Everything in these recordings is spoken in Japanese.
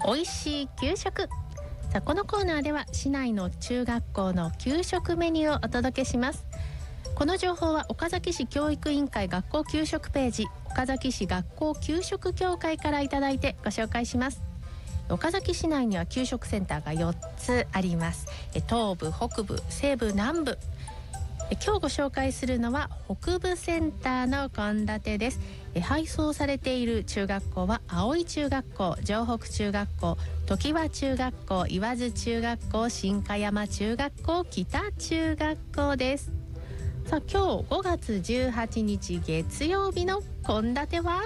おいしい給食。さあ、このコーナーでは市内の中学校の給食メニューをお届けします。この情報は岡崎市教育委員会学校給食ページ、岡崎市学校給食協会からいただいてご紹介します。岡崎市内には給食センターが4つあります。東部、北部、西部、南部。今日ご紹介するのは北部センターの献立です。配送されている中学校は葵中学校、城北中学校、常盤中学校、岩津中学校、新香山中学校、北中学校です。さあ、今日5月18日月曜日の献立は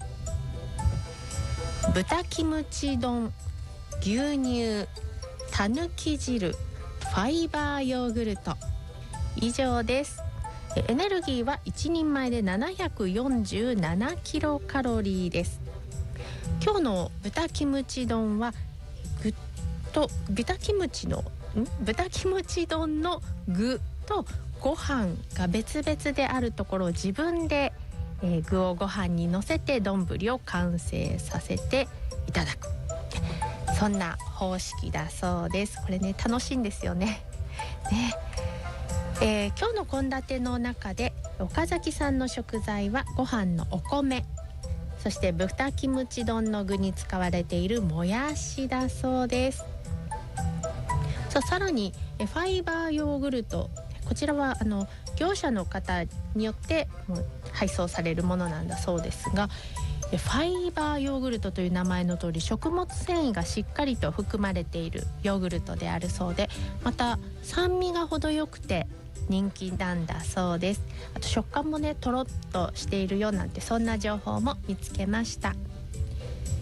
豚キムチ丼、牛乳、たぬき汁、ファイバーヨーグルト、以上です。エネルギーは1人前で747キロカロリーです。今日の豚キムチ丼は豚キムチ丼の具とご飯が別々であるところを自分で、具をご飯に乗せて丼を完成させていただく、そんな方式だそうです。これね、楽しいんですよね。今日の献立の中で岡崎産の食材はご飯のお米、そして豚キムチ丼の具に使われているもやしだそうです。さらにファイバーヨーグルト、こちらは業者の方によって配送されるものなんだそうですが、ファイバーヨーグルトという名前の通り食物繊維がしっかりと含まれているヨーグルトであるそうで、また酸味が程よくて人気なんだそうです。あと食感もね、とろっとしているよなんて、そんな情報も見つけました。